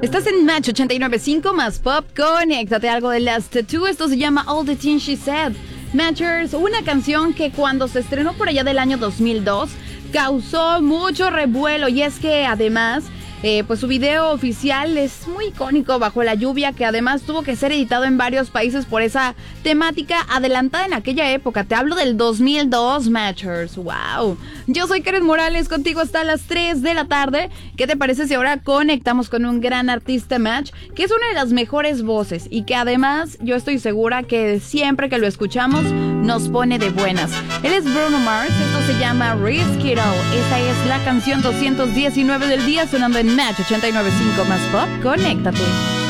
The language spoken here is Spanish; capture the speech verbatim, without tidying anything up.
Estás en Match ochenta y nueve punto cinco más Pop. Conéctate, algo de Last Tattoo. Esto se llama All the Things She Said. Matchers, una canción que cuando se estrenó por allá del año dos mil dos causó mucho revuelo, y es que además Eh, pues su video oficial es muy icónico, Bajo la lluvia, que además tuvo que ser editado en varios países por esa temática adelantada en aquella época. Te hablo del dos mil dos, Matchers. ¡Wow! Yo soy Karen Morales, contigo hasta las tres de la tarde. ¿Qué te parece si ahora conectamos con un gran artista, Match, que es una de las mejores voces y que además yo estoy segura que siempre que lo escuchamos nos pone de buenas? Él es Bruno Mars, esto se llama Risk It All. Esta es la canción doscientos diecinueve del día, sonando en Match ochenta y nueve punto cinco más Pop. Conéctate.